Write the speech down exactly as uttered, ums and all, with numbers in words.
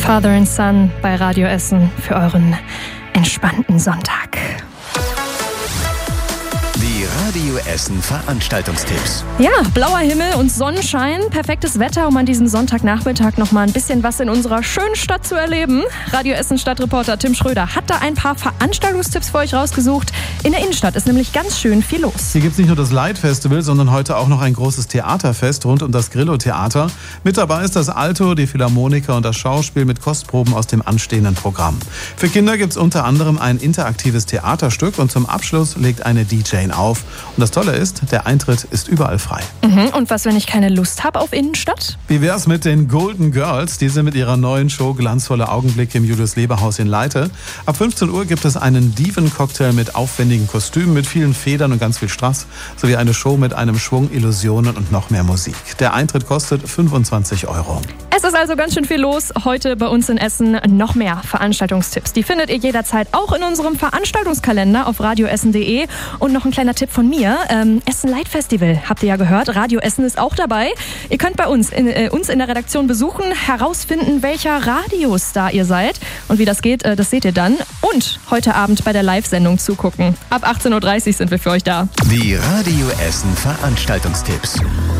Father and Son bei Radio Essen für euren entspannten Sonntag. Die Radio Essen Veranstaltungstipps. Ja, blauer Himmel und Sonnenschein, perfektes Wetter, um an diesem Sonntagnachmittag noch mal ein bisschen was in unserer schönen Stadt zu erleben. Radio Essen Stadtreporter Tim Schröder hat da ein paar Veranstaltungstipps für euch rausgesucht. In der Innenstadt ist nämlich ganz schön viel los. Hier gibt es nicht nur das Light Festival, sondern heute auch noch ein großes Theaterfest rund um das Grillo-Theater. Mit dabei ist das Alto, die Philharmoniker und das Schauspiel mit Kostproben aus dem anstehenden Programm. Für Kinder gibt es unter anderem ein interaktives Theaterstück und zum Abschluss legt eine D J auf. Und das Tolle ist, der Eintritt ist überall frei. Mhm. Und was, wenn ich keine Lust habe auf Innenstadt? Wie wär's mit den Golden Girls? Die sind mit ihrer neuen Show Glanzvolle Augenblicke im Julius-Leber-Haus in Leite. Ab fünfzehn Uhr gibt es einen Diven-Cocktail mit aufwendigen Kostümen, mit vielen Federn und ganz viel Strass, sowie eine Show mit einem Schwung Illusionen und noch mehr Musik. Der Eintritt kostet fünfundzwanzig Euro. Es ist also ganz schön viel los. Heute bei uns in Essen noch mehr Veranstaltungstipps. Die findet ihr jederzeit auch in unserem Veranstaltungskalender auf radioessen punkt de. Und noch ein kleiner Tipp von mir. Ähm, Essen Light Festival, habt ihr ja gehört. Radio Essen ist auch dabei. Ihr könnt bei uns in, äh, uns in der Redaktion besuchen, herausfinden, welcher Radiostar ihr seid. Und wie das geht, äh, das seht ihr dann. Und heute Abend bei der Live-Sendung zugucken. Ab achtzehn Uhr dreißig sind wir für euch da. Die Radio Essen Veranstaltungstipps.